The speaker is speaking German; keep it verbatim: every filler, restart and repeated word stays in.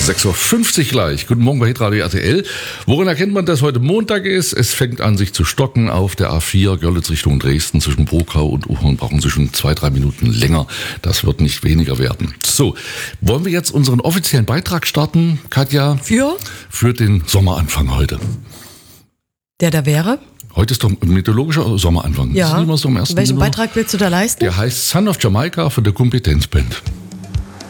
sechs Uhr fünfzig gleich. Guten Morgen bei Hitradio R T L. Woran erkennt man, dass heute Montag ist? Es fängt an, sich zu stocken auf der A vier Görlitz Richtung Dresden. Zwischen Brokau und Uhorn brauchen Sie schon zwei, drei Minuten länger. Das wird nicht weniger werden. So, wollen wir jetzt unseren offiziellen Beitrag starten, Katja? Für? Für den Sommeranfang heute. Der da wäre? Heute ist doch meteorologischer Sommeranfang. Ja. Das ist immer so am ersten Welchen Januar. Beitrag willst du da leisten? Der heißt Son of Jamaica von der Kompetenzband.